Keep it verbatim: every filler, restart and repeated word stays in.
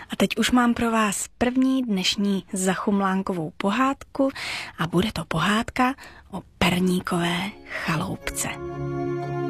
A teď už mám pro vás první dnešní zachumlánkovou pohádku a bude to pohádka o perníkové chaloupce.